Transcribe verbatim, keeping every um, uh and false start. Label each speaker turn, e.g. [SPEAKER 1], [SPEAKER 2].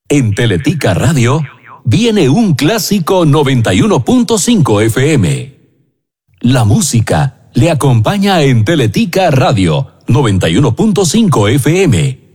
[SPEAKER 1] En Teletica Radio viene un clásico noventa y uno punto cinco F M. La música le acompaña en Teletica Radio noventa y uno punto cinco F M.